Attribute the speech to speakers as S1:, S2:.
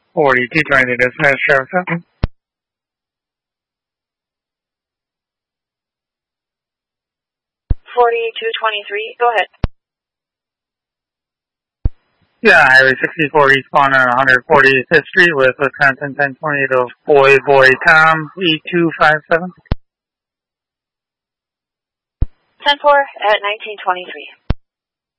S1: 4220 dismiss, Sheriff Sutton.
S2: 4223, go ahead.
S1: Yeah, Highway 64 eastbound on 145th Street with Wisconsin 1020 to Boy Tom, E257.
S2: 10-4 at 1923.